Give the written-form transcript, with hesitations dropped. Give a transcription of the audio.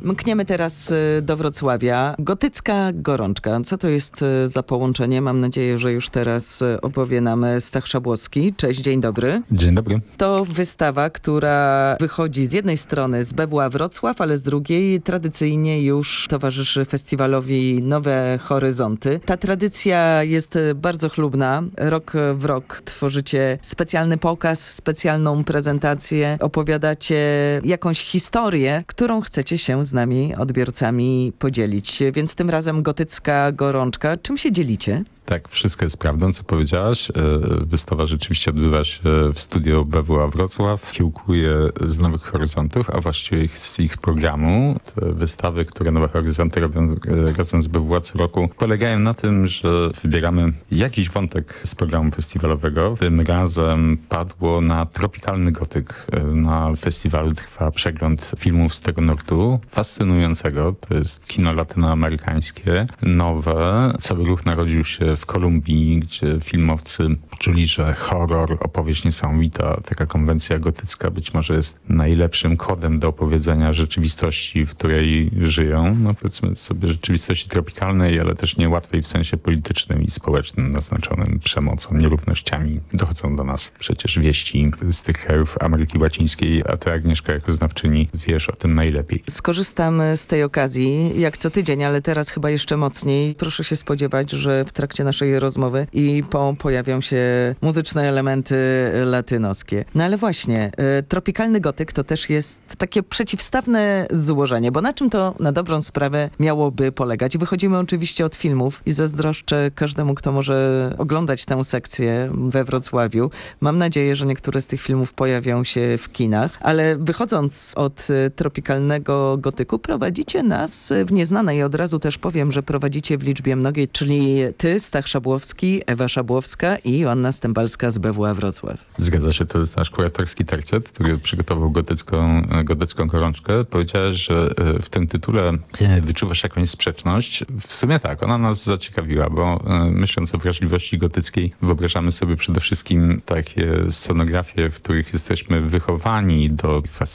Mkniemy teraz do Wrocławia. Gotycka gorączka. Co to jest za połączenie? Mam nadzieję, że już teraz opowie nam Stach Szabłowski. Cześć, dzień dobry. Dzień dobry. To wystawa, która wychodzi z jednej strony z BWA Wrocław, ale z drugiej tradycyjnie już towarzyszy festiwalowi Nowe Horyzonty. Ta tradycja jest bardzo chlubna. Rok w rok tworzycie specjalny pokaz, specjalną prezentację, opowiadacie jakąś historię, którą chcecie się z nami, odbiorcami, podzielić. Więc tym razem Gotycka gorączka. Czym się dzielicie? Tak, wszystko jest prawdą, co powiedziałaś. Wystawa rzeczywiście odbywa się w studio BWA Wrocław. Kiełkuje z Nowych Horyzontów, a właściwie z ich programu. Te wystawy, które Nowe Horyzonty robią razem z BWA co roku, polegają na tym, że wybieramy jakiś wątek z programu festiwalowego. Tym razem padło na tropikalny gotyk. Na festiwalu trwa przegląd filmów z tego nurtu. Fascynującego. To jest kino latynoamerykańskie, nowe. Cały ruch narodził się w Kolumbii, gdzie filmowcy czuli, że horror, opowieść niesamowita, taka konwencja gotycka być może jest najlepszym kodem do opowiedzenia rzeczywistości, w której żyją. No powiedzmy sobie rzeczywistości tropikalnej, ale też niełatwej w sensie politycznym i społecznym, naznaczonym przemocą, nierównościami. Dochodzą do nas przecież wieści z tych krajów Ameryki Łacińskiej, a ty, Agnieszka, jako znawczyni, wiesz o tym najlepiej. Skorzystam z tej okazji, jak co tydzień, ale teraz chyba jeszcze mocniej. Proszę się spodziewać, że w trakcie naszej rozmowy i pojawią się muzyczne elementy latynoskie. No ale właśnie, tropikalny gotyk to też jest takie przeciwstawne złożenie, bo na czym to na dobrą sprawę miałoby polegać? Wychodzimy oczywiście od filmów i zazdroszczę każdemu, kto może oglądać tę sekcję we Wrocławiu. Mam nadzieję, że niektóre z tych filmów pojawią się w kinach, ale wychodząc od tropikalnego gotyku, prowadzicie nas w nieznane i od razu też powiem, że prowadzicie w liczbie mnogiej, czyli ty, Stach Szabłowski, Ewa Szabłowska i Joanna Stębalska z BWA Wrocław. Zgadza się, to jest nasz kuratorski tercet, który przygotował gotycką gorączkę. Powiedziałeś, że w tym tytule wyczuwasz jakąś sprzeczność. W sumie tak, ona nas zaciekawiła, bo myśląc o wrażliwości gotyckiej, wyobrażamy sobie przede wszystkim takie scenografie, w których jesteśmy wychowani do